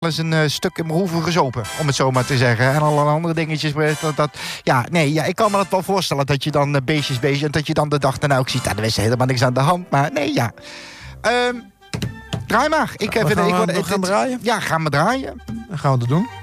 eens een stuk in mijn hoeven gezopen, om het zo maar te zeggen. En alle andere dingetjes. Ik kan me dat wel voorstellen dat je dan beestjes en dat je dan de dag daarna ook ziet, er is helemaal niks aan de hand. Maar nee, ja. Draai maar. Gaan we draaien? Ja, gaan we draaien. Dan gaan we dat doen.